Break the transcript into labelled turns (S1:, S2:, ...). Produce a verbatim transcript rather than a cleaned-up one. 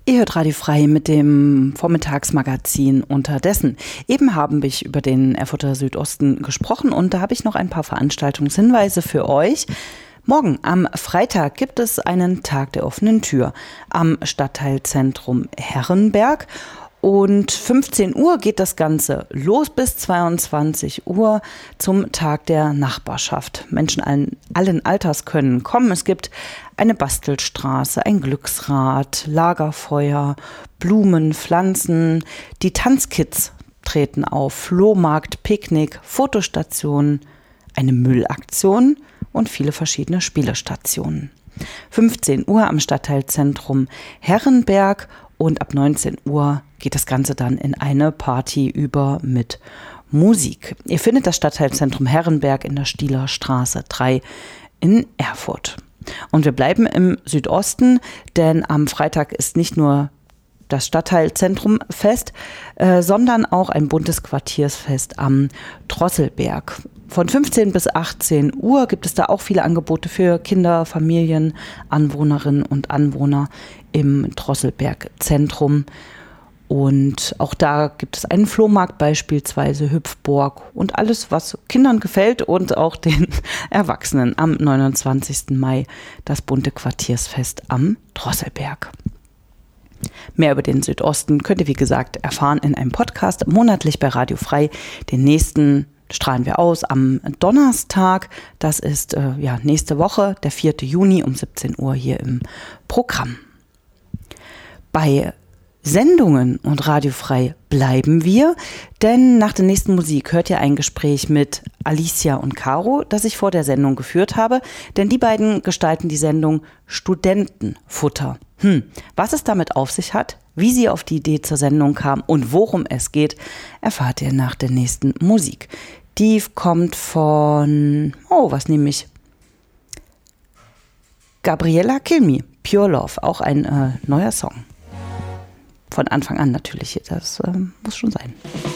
S1: Ihr hört Radio Frei mit dem Vormittagsmagazin Unterdessen. Eben haben wir über den Erfurter Südosten gesprochen und da habe ich noch ein paar Veranstaltungshinweise für euch. Morgen am Freitag gibt es einen Tag der offenen Tür am Stadtteilzentrum Herrenberg. Und fünfzehn Uhr geht das Ganze los bis zweiundzwanzig Uhr zum Tag der Nachbarschaft. Menschen allen, allen Alters können kommen. Es gibt eine Bastelstraße, ein Glücksrad, Lagerfeuer, Blumen, Pflanzen. Die Tanzkids treten auf, Flohmarkt, Picknick, Fotostationen, eine Müllaktion und viele verschiedene Spielestationen. fünfzehn Uhr am Stadtteilzentrum Herrenberg. Und ab neunzehn Uhr geht das Ganze dann in eine Party über mit Musik. Ihr findet das Stadtteilzentrum Herrenberg in der Stieler Straße drei in Erfurt. Und wir bleiben im Südosten, denn am Freitag ist nicht nur das Stadtteilzentrum fest, äh, sondern auch ein buntes Quartiersfest am Drosselberg. Von fünfzehn bis achtzehn Uhr gibt es da auch viele Angebote für Kinder, Familien, Anwohnerinnen und Anwohner im Drosselberg-Zentrum. Und auch da gibt es einen Flohmarkt beispielsweise, Hüpfburg und alles, was Kindern gefällt und auch den Erwachsenen. Am neunundzwanzigsten Mai das bunte Quartiersfest am Drosselberg. Mehr über den Südosten könnt ihr, wie gesagt, erfahren in einem Podcast monatlich bei Radio Frei. Den nächsten strahlen wir aus am Donnerstag. Das ist äh, ja nächste Woche, der vierte Juni um siebzehn Uhr hier im Programm. Bei Sendungen und Radio Frei bleiben wir, denn nach der nächsten Musik hört ihr ein Gespräch mit Alicia und Caro, das ich vor der Sendung geführt habe, denn die beiden gestalten die Sendung Studentenfutter. Hm, was es damit auf sich hat, wie sie auf die Idee zur Sendung kam und worum es geht, erfahrt ihr nach der nächsten Musik. Die kommt von, oh, was nehme ich? Gabriella Kilmi, Pure Love, auch ein äh, neuer Song. Von Anfang an natürlich, das äh, muss schon sein.